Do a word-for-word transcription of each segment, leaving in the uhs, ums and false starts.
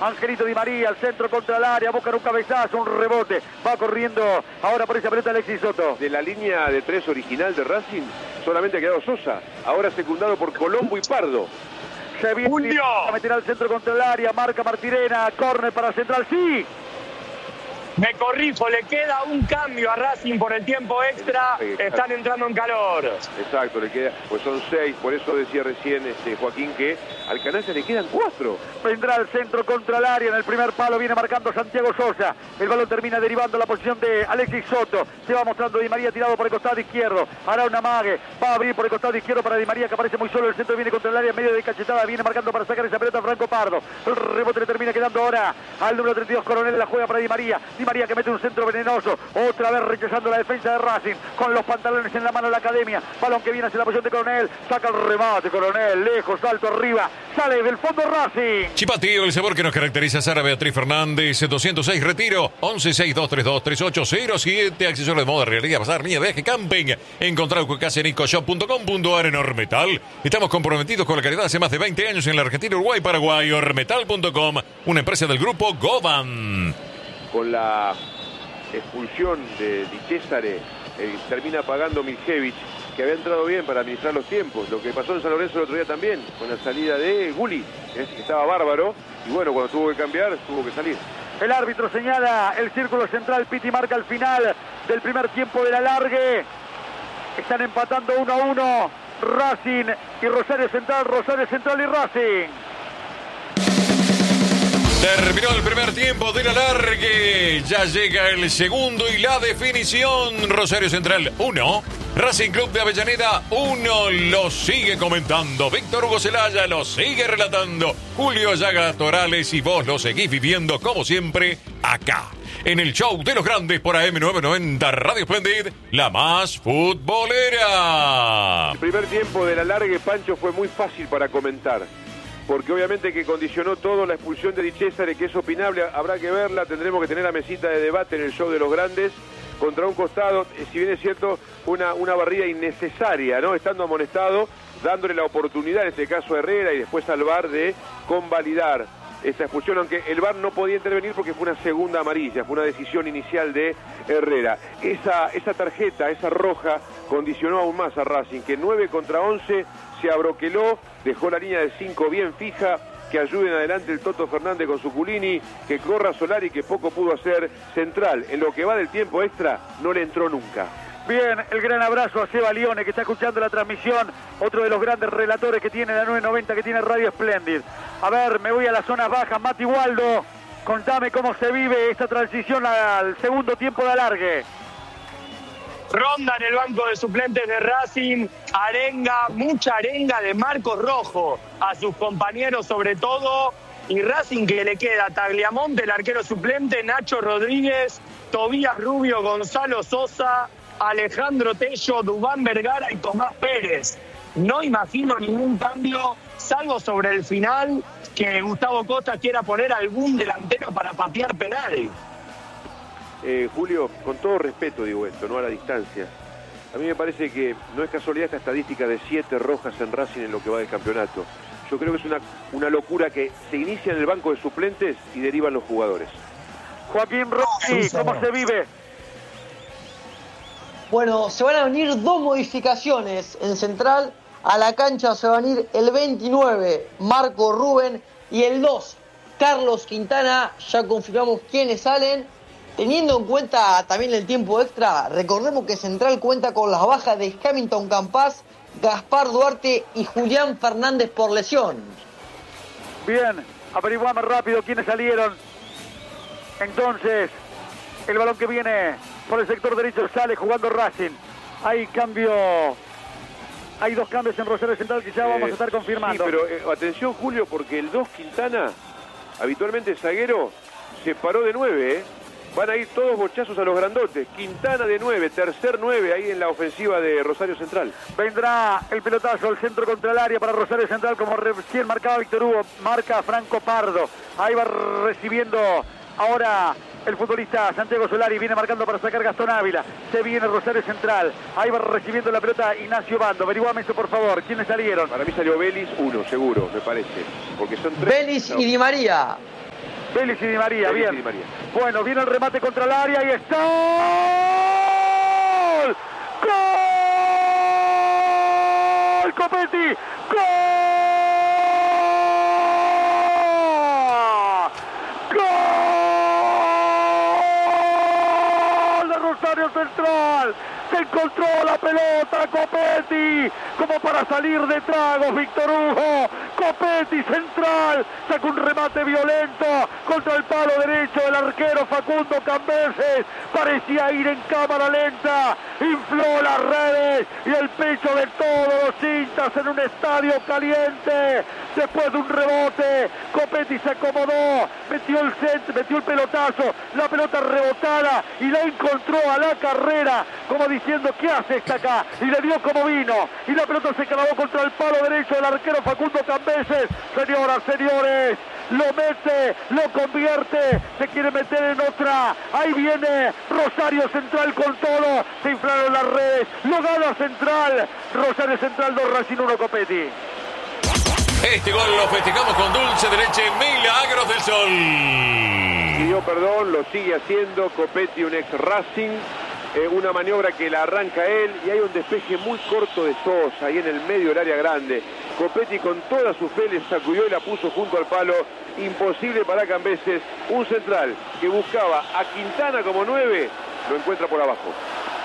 Angelito Di María, al centro contra el área, busca un cabezazo, un rebote. Va corriendo ahora por esa pelota Alexis Soto. De la línea de tres original de Racing, solamente ha quedado Sosa. Ahora secundado por Colombo y Pardo. Se viene a meter al centro contra el área, marca Martirena, córner para Central, sí. Me corrijo, le queda un cambio a Racing por el tiempo extra. Están entrando en calor. Exacto, le queda, pues son seis. Por eso decía recién este, Joaquín que al Canalla le quedan cuatro. Vendrá al centro contra el área. En el primer palo viene marcando Santiago Sosa. El balón termina derivando a la posición de Alexis Soto. Se va mostrando Di María tirado por el costado izquierdo. Hará una mague. Va a abrir por el costado izquierdo para Di María, que aparece muy solo. El centro viene contra el área en medio de cachetada. Viene marcando para sacar esa pelota a Franco Pardo. El rebote le termina quedando ahora al número treinta y dos, Coronel. La juega para Di María. Di María que mete un centro venenoso, otra vez rechazando la defensa de Racing, con los pantalones en la mano de la academia, balón que viene hacia la posición de Coronel, saca el remate Coronel, lejos, alto arriba, sale del fondo Racing. Chipatío, el sabor que nos caracteriza. Sara Beatriz Fernández, doscientos seis Retiro, once seis dos tres dos tres ocho cero siete, accesorios de moda, realidad, pasar, niña, viaje, camping, encontrar en casa en icoshop punto com punto ar en Ormetal. Estamos comprometidos con la calidad hace más de veinte años en la Argentina, Uruguay, Paraguay. Ormetal punto com, una empresa del grupo Goban. Con la expulsión de Di Cesare, eh, termina pagando Miljevic, que había entrado bien para administrar los tiempos. Lo que pasó en San Lorenzo el otro día también, con la salida de Gulli, que estaba bárbaro, y bueno, cuando tuvo que cambiar, tuvo que salir. El árbitro señala el círculo central, Piti marca el final del primer tiempo del alargue. Están empatando uno a uno Racing y Rosario Central, Rosario Central y Racing. Terminó el primer tiempo del alargue. Ya llega el segundo y la definición. Rosario Central uno, Racing Club de Avellaneda uno. Lo sigue comentando Víctor Hugo Celaya, lo sigue relatando Julio Llaga Torales, y vos lo seguís viviendo como siempre acá en el show de los grandes por A M novecientos noventa Radio Splendid, la más futbolera. El primer tiempo del alargue, Pancho, fue muy fácil para comentar, porque obviamente que condicionó todo la expulsión de Di Cesare, que es opinable, habrá que verla, tendremos que tener la mesita de debate en el show de los grandes. Contra un costado, si bien es cierto, una, una barrida innecesaria, ¿no? Estando amonestado, dándole la oportunidad, en este caso a Herrera, y después al V A R de convalidar esta expulsión, aunque el V A R no podía intervenir porque fue una segunda amarilla, fue una decisión inicial de Herrera. Esa, esa tarjeta, esa roja, condicionó aún más a Racing, que nueve contra once se abroqueló, dejó la línea de cinco bien fija, que ayuden adelante el Toto Fernández con su Culini, que corra Solari, que poco pudo hacer Central. En lo que va del tiempo extra, no le entró nunca. Bien, el gran abrazo a Seba Lione, que está escuchando la transmisión, otro de los grandes relatores que tiene la nueve noventa, que tiene Radio Splendid. A ver, me voy a las zonas bajas. Mati Waldo, contame cómo se vive esta transición al segundo tiempo de alargue. Ronda en el banco de suplentes de Racing, arenga, mucha arenga de Marcos Rojo a sus compañeros sobre todo, y Racing que le queda Tagliamonte, el arquero suplente, Nacho Rodríguez, Tobías Rubio, Gonzalo Sosa, Alejandro Tello, Dubán Vergara y Tomás Pérez. No imagino ningún cambio, salvo sobre el final, que Gustavo Costa quiera poner algún delantero para patear penal. Eh, Julio, con todo respeto digo esto, no a la distancia. A mí me parece que no es casualidad esta estadística de siete rojas en Racing en lo que va del campeonato. Yo creo que es una, una locura que se inicia en el banco de suplentes y derivan los jugadores. Joaquín Rossi, ¿cómo se vive? Bueno, se van a venir dos modificaciones en Central. A la cancha se va a venir el veintinueve, Marco Rubén, y el dos, Carlos Quintana. Ya confirmamos quiénes salen. Teniendo en cuenta también el tiempo extra, recordemos que Central cuenta con las bajas de Hamilton Campas, Gaspar Duarte y Julián Fernández por lesión. Bien, averiguamos rápido quiénes salieron. Entonces, el balón que viene por el sector derecho sale jugando Racing. Hay cambio, hay dos cambios en Rosario Central que ya vamos eh, a estar confirmando. Sí, pero eh, atención, Julio, porque el dos Quintana, habitualmente el zaguero, se paró de nueve, ¿eh? Van a ir todos bochazos a los grandotes. Quintana de nueve, tercer nueve ahí en la ofensiva de Rosario Central. Vendrá el pelotazo al centro contra el área para Rosario Central, como recién marcaba Víctor Hugo. Marca Franco Pardo. Ahí va recibiendo ahora el futbolista Santiago Solari. Viene marcando para sacar Gastón Ávila. Se viene Rosario Central. Ahí va recibiendo la pelota Ignacio Bando. Averiguame eso, por favor. ¿Quiénes salieron? Para mí salió Vélez, uno, seguro, me parece. Porque son tres. Vélez y Di María. Vélez y Di María, Vélez bien. y Di María. Bueno, viene el remate contra el área y está. ¡Gol! ¡Gol! ¡Copetti! ¡Gol! ¡Gol! De Rosario Central. Se encontró la pelota Copetti como para salir de tragos. Víctor Hugo, Copetti central, saca un remate violento contra el palo derecho del arquero Facundo Cambeses, parecía ir en cámara lenta, infló las redes y el pecho de todos los hinchas en un estadio caliente. Después de un rebote, Copetti se acomodó, metió el centro, metió el pelotazo, la pelota rebotada y la encontró a la carrera, como diciendo, ¿qué hace esta acá? Y le dio como vino, y la pelota se clavó contra el palo derecho del arquero Facundo Cambeses. Señoras, señores, lo mete, lo convierte, se quiere meter en otra, ahí viene Rosario Central con todo, se inflaron las redes, lo gana Central, Rosario Central dos, Racing uno, Copetti. Este gol lo festejamos con dulce de leche, Milagros del Sol. Pidió perdón, lo sigue haciendo Copetti, un ex Racing. Eh, una maniobra que la arranca él y hay un despeje muy corto de Sosa ahí en el medio del área grande. Copetti con toda su fe le sacudió y la puso junto al palo. Imposible para Cambeses. Un central que buscaba a Quintana como nueve, lo encuentra por abajo.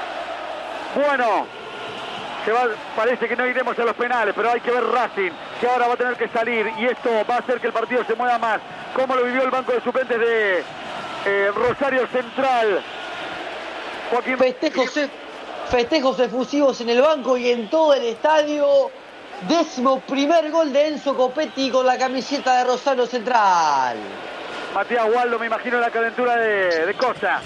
Bueno, se va, parece que no iremos a los penales, pero hay que ver Racing, que ahora va a tener que salir y esto va a hacer que el partido se mueva más. Como lo vivió el banco de suplentes de eh, Rosario Central. Joaquín. Festejos, festejos efusivos en el banco y en todo el estadio. Décimo primer gol de Enzo Copetti con la camiseta de Rosario Central. Matías Waldo, me imagino la calentura de, de Costa.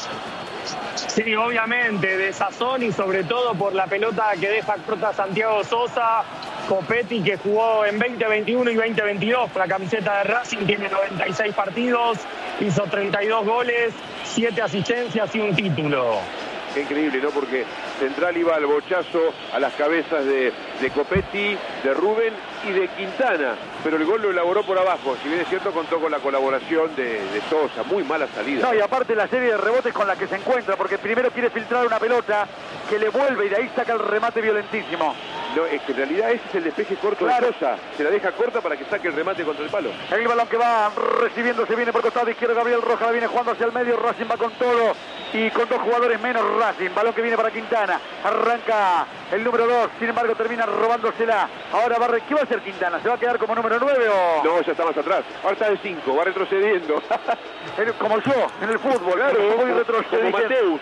Sí, obviamente, de sazón y sobre todo por la pelota que deja corta Santiago Sosa. Copetti, que jugó en veinte veintiuno y veinte veintidós con la camiseta de Racing, tiene noventa y seis partidos, hizo treinta y dos goles, siete asistencias y un título. Qué increíble, ¿no? Porque Central iba al bochazo a las cabezas de, de Copetti, de Rubén y de Quintana, pero el gol lo elaboró por abajo. Si bien es cierto, contó con la colaboración de, de Sosa. Muy mala salida. No, y aparte la serie de rebotes con la que se encuentra, porque primero quiere filtrar una pelota que le vuelve y de ahí saca el remate violentísimo. No, es que en realidad ese es el despeje corto Claro. de Sosa. Se la deja corta para que saque el remate contra el palo. El balón que va recibiendo se viene por costado izquierdo, Gabriel Rojas la viene jugando hacia el medio, Racing va con todo y con dos jugadores menos Racing. Balón que viene para Quintana, arranca el número dos, sin embargo termina robándosela. Ahora va, ¿qué va a hacer Quintana? ¿Se va a quedar como número nueve o...? No, ya está más atrás. Ahora está de cinco, va retrocediendo. Como yo, en el fútbol, Claro, voy como retrocediendo. Mateus.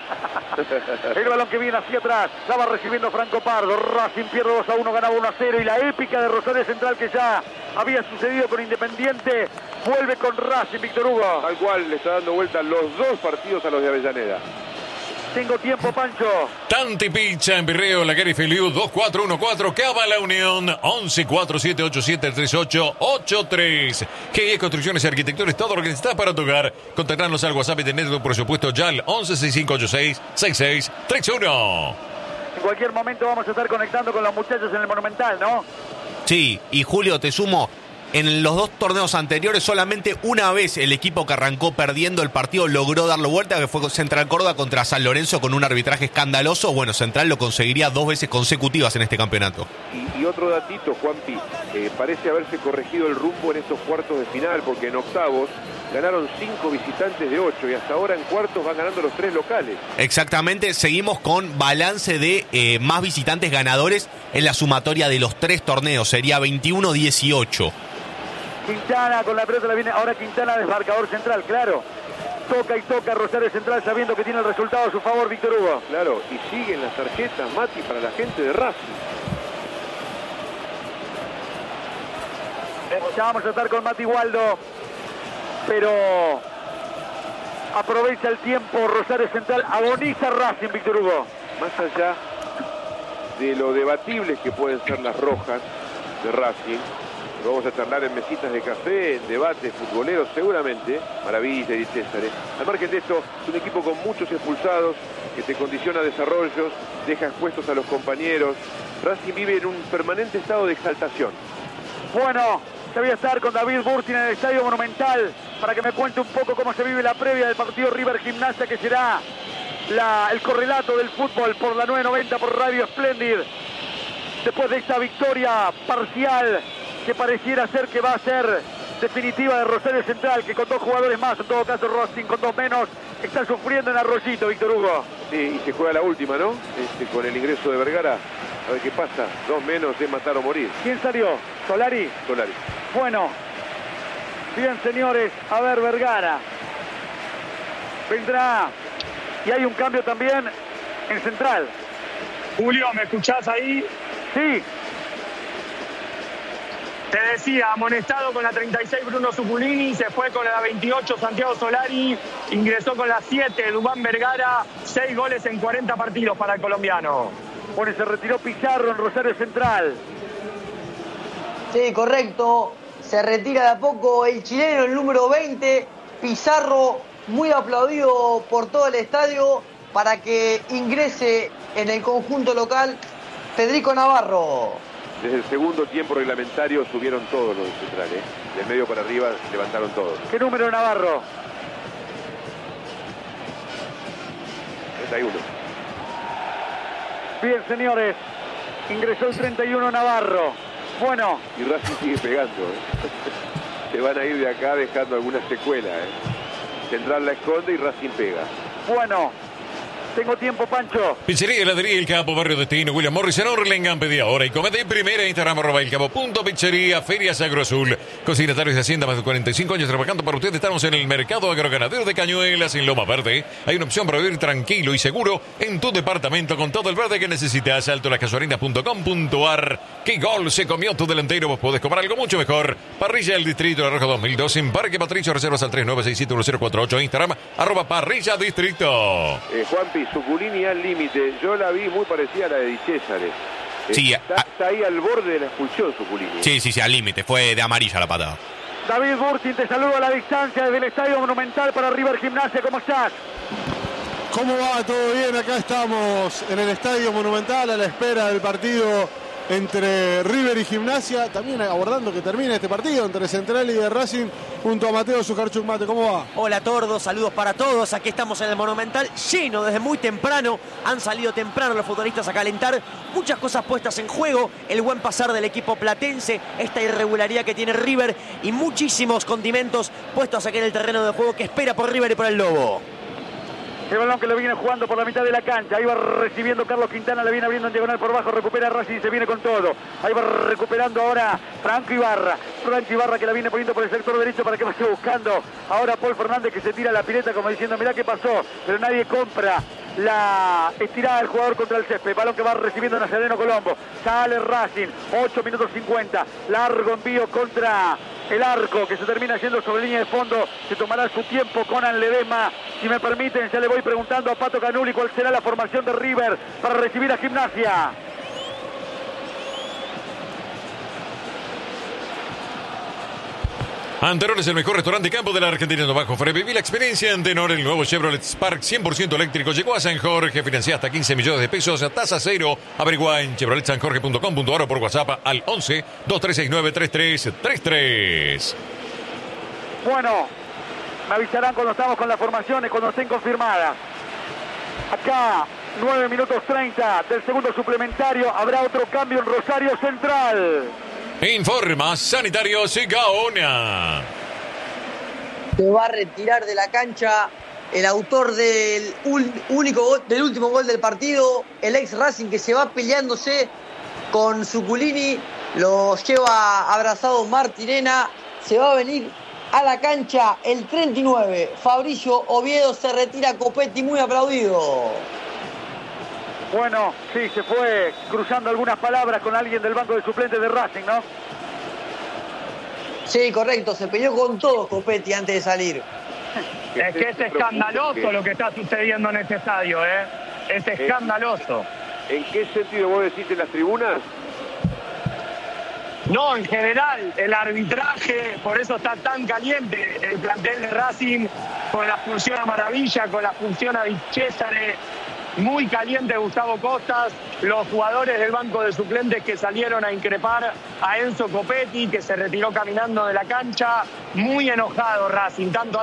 El balón que viene hacia atrás, la va recibiendo Franco Pardo. Racing pierde dos a uno, ganaba uno a cero. Y la épica de Rosario Central que ya había sucedido con Independiente, vuelve con Racing, Víctor Hugo. Tal cual, le está dando vuelta los dos partidos a los de Avellaneda. Tengo tiempo, Pancho. Tanti Pizza en Pirreo, La Gary Feliu, dos cuatro uno cuatro, Cava La Unión, once cuatro siete ocho siete tres ocho ocho tres. G I E Construcciones y Arquitecturas, todo lo que necesitas para tu hogar. Contactarnos al WhatsApp y tener tu presupuesto ya al once seis cinco ocho seis seis seis tres uno. En cualquier momento vamos a estar conectando con los muchachos en el Monumental, ¿no? Sí, y Julio, te sumo, en los dos torneos anteriores solamente una vez el equipo que arrancó perdiendo el partido logró darlo vuelta, que fue Central Córdoba contra San Lorenzo con un arbitraje escandaloso. Bueno, Central lo conseguiría dos veces consecutivas en este campeonato. Y, y otro datito, Juanpi, eh, parece haberse corregido el rumbo en estos cuartos de final, porque en octavos ganaron cinco visitantes de ocho y hasta ahora en cuartos van ganando los tres locales. Exactamente, seguimos con balance de eh, más visitantes ganadores en la sumatoria de los tres torneos, sería veintiuno dieciocho. Quintana con la pelota la viene, ahora Quintana desmarcador central, claro. Toca y toca Rosario Central sabiendo que tiene el resultado a su favor, Víctor Hugo. Claro, y siguen las tarjetas, Mati, para la gente de Racing. Ya vamos a estar con Mati Waldo, pero aprovecha el tiempo Rosario Central, agoniza Racing, Víctor Hugo. Más allá de lo debatibles que pueden ser las rojas de Racing, lo vamos a charlar en mesitas de café, en debates futboleros seguramente, Maravilla y César. Al margen de esto, es un equipo con muchos expulsados, que te condiciona desarrollos, deja expuestos a los compañeros. Racing vive en un permanente estado de exaltación. Bueno, se voy a estar con David Burtin en el Estadio Monumental. para que me cuente un poco cómo se vive la previa del partido River Gimnasia, que será la, el correlato del fútbol por la nueve noventa por Radio Splendid. Después de esta victoria parcial que pareciera ser que va a ser definitiva de Rosario Central, que con dos jugadores más, en todo caso Racing con dos menos, está sufriendo en Arroyito, Víctor Hugo. Sí, y se juega la última, ¿no? Este, con el ingreso de Vergara. A ver qué pasa. Dos menos es matar o morir. ¿Quién salió? ¿Solari? Solari. Bueno, bien señores, a ver Vergara. Vendrá. Y hay un cambio también en Central. Julio, ¿me escuchás ahí? Sí. Te decía, amonestado con la treinta y seis Bruno Zuculini, se fue con la veintiocho Santiago Solari, ingresó con la siete Dubán Vergara, seis goles en cuarenta partidos para el colombiano. Bueno, se retiró Pizarro en Rosario Central. Sí, correcto. Se retira de a poco el chileno, el número veinte, Pizarro, muy aplaudido por todo el estadio para que ingrese en el conjunto local Federico Navarro. Desde el segundo tiempo reglamentario subieron todos los de Central, ¿eh? Del medio para arriba levantaron todos. ¿Qué número Navarro? treinta y uno. Bien, señores. Ingresó el treinta y uno Navarro. Bueno. Y Racing sigue pegando, ¿eh? Se van a ir de acá dejando alguna secuela, ¿eh? Central la esconde y Racing pega. Bueno. Tengo tiempo, Pancho. Pizzería Heladería El Capo, Barrio Destino, William Morris en Orlengan. Pedí ahora y comete en primera. Instagram arroba El Capo punto pizzería, Feria Sagro Azul. Consignatarios de Hacienda, más de cuarenta y cinco años trabajando para ustedes. Estamos en el mercado agroganadero de Cañuelas, en Loma Verde. Hay una opción para vivir tranquilo y seguro en tu departamento con todo el verde que necesitas. Alto las gasolinas punto com punto ar. ¿Qué gol se comió tu delantero? Vos podés comer algo mucho mejor. Parrilla del Distrito de la Roja dos mil dos en Parque Patricio. Reservas al tres nueve seis siete uno cero cuatro ocho. Instagram arroba Parrilla Distrito. Eh, Juanpi, Zuculini al límite. Yo la vi muy parecida a la de Di Césare. Eh, Sí, está, a- está ahí al borde de la expulsión, Zuculini. Sí, sí, sí, al límite. Fue de amarilla la patada. David Bursin, te saludo a la distancia desde el Estadio Monumental para River Gimnasia. ¿Cómo estás? ¿Cómo va? ¿Todo bien? Acá estamos en el Estadio Monumental a la espera del partido entre River y Gimnasia. También abordando que termine este partido entre Central y de Racing junto a Mateo Zucarchuk. Mate, ¿cómo va? Hola Tordo, saludos para todos. Aquí estamos en el Monumental, lleno desde muy temprano. Han salido temprano los futbolistas a calentar. Muchas cosas puestas en juego. El buen pasar del equipo platense, esta irregularidad que tiene River y muchísimos condimentos puestos aquí en el terreno de juego que espera por River y por el Lobo. El balón que lo viene jugando por la mitad de la cancha. Ahí va recibiendo Carlos Quintana, le viene abriendo en diagonal por bajo, recupera Racing, se viene con todo. Ahí va recuperando ahora Franco Ibarra. Franco Ibarra que la viene poniendo por el sector derecho para que vaya buscando. Ahora Paul Fernández que se tira la pileta como diciendo, mirá qué pasó, pero nadie compra la estirada del jugador contra el césped. Balón que va recibiendo Nazareno Colombo. Sale Racing, ocho minutos cincuenta. Largo envío contra el arco que se termina yendo sobre línea de fondo. Se tomará su tiempo Conan Ledesma. Si me permiten, ya le voy preguntando a Pato Canuli cuál será la formación de River para recibir a Gimnasia. Antenor es el mejor restaurante campo de la Argentina. Bajo Fre, viví la experiencia Antenor, el nuevo Chevrolet Spark cien por ciento eléctrico. Llegó a San Jorge, financia hasta quince millones de pesos a tasa cero. Averigua en chevrolet san jorge punto com punto ar o por WhatsApp al once, dos tres seis nueve, tres tres tres tres. Bueno, me avisarán cuando estamos con las formaciones, cuando estén confirmadas. Acá, nueve minutos treinta del segundo suplementario. Habrá otro cambio en Rosario Central. Informa Sanitarios y Gaona. Se va a retirar de la cancha el autor del ul- único gol- del último gol del partido, el ex Racing, que se va peleándose con Zuculini, lo lleva abrazado Martirena, se va a venir a la cancha el treinta y nueve, Fabricio Oviedo, se retira Copetti, muy aplaudido. Bueno, sí, se fue cruzando algunas palabras con alguien del banco de suplentes de Racing, ¿no? Sí, correcto, se peleó con todos Copetti antes de salir. Es que es escandaloso lo que está sucediendo en este estadio, ¿eh? Es escandaloso. ¿En qué sentido vos decís en las tribunas? No, en general, el arbitraje, por eso está tan caliente el plantel de Racing, con la expulsión a Maravilla, con la expulsión a Di Césare. muy caliente Gustavo Costas, los jugadores del banco de suplentes que salieron a increpar a Enzo Copetti, que se retiró caminando de la cancha, muy enojado Racing, tanto